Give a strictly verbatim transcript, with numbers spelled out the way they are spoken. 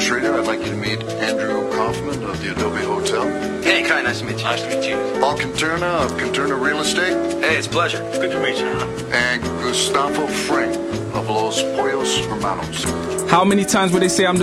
Schrader. I'd like you to meet Andrew Kaufman of the Adobe Hotel. Hey, Kai, nice to meet you. Nice to meet you. Paul Canterna of Canterna Real Estate. Hey, it's a pleasure. Good to meet you. And Gustavo Fring of Los Pollos Hermanos. How many times would they say I'm